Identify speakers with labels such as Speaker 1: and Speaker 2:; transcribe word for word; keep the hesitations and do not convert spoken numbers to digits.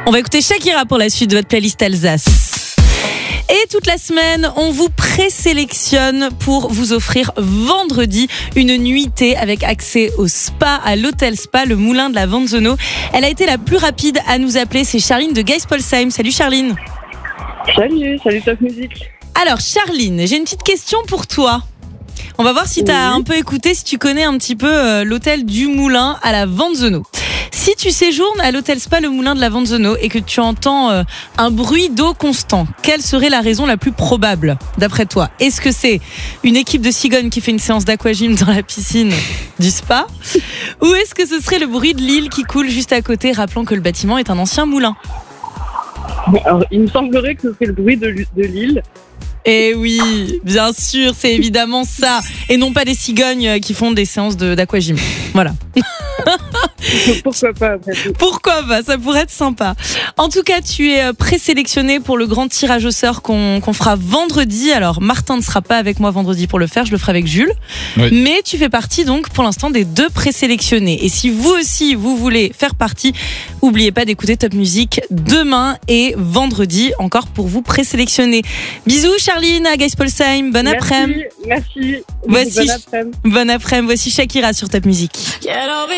Speaker 1: On va écouter Shakira pour la suite de votre playlist Alsace. Et toute la semaine, on vous présélectionne pour vous offrir vendredi une nuitée avec accès au spa, à l'hôtel spa, le Moulin de la Vanzono. Elle a été la plus rapide à nous appeler, c'est Charline de Geispolsheim. Salut Charline.
Speaker 2: Salut, salut Top Music.
Speaker 1: Alors Charline, j'ai une petite question pour toi. On va voir si tu as oui. un peu écouté, si tu connais un petit peu euh, l'hôtel du Moulin à la Vanzono. Si tu séjournes à l'hôtel spa le Moulin de la Vanzono et que tu entends euh, un bruit d'eau constant, quelle serait la raison la plus probable d'après toi ? Est-ce que c'est une équipe de cigognes qui fait une séance d'aquagym dans la piscine du spa ? Ou est-ce que ce serait le bruit de l'île qui coule juste à côté, rappelant que le bâtiment est un ancien moulin ?
Speaker 2: Alors, il me semblerait que ce serait le bruit de, de l'île.
Speaker 1: Eh oui, bien sûr, c'est évidemment ça. Et non pas des cigognes qui font des séances de, d'aquagym. Voilà.
Speaker 2: Pourquoi pas après tout.
Speaker 1: Pourquoi pas, ça pourrait être sympa. En tout cas, tu es présélectionné pour le grand tirage au sort qu'on, qu'on fera vendredi. Alors, Martin ne sera pas avec moi vendredi pour le faire, je le ferai avec Jules. Oui. Mais tu fais partie donc pour l'instant des deux présélectionnés. Et si vous aussi, vous voulez faire partie, n'oubliez pas d'écouter Top Music demain et vendredi encore pour vous présélectionner. Bisous Charline à Geispolsheim, bon après-midi.
Speaker 2: Merci, merci.
Speaker 1: Voici,
Speaker 2: bon après-midi.
Speaker 1: Bon après-midi, voici Shakira sur Top Music.